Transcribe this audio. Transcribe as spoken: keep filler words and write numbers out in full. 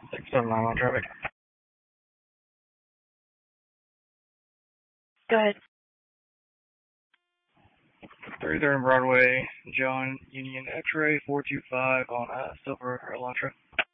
six seven nine on traffic. Go ahead. thirty-third and Broadway, John Union X-ray four two five on uh, Silver Elantra.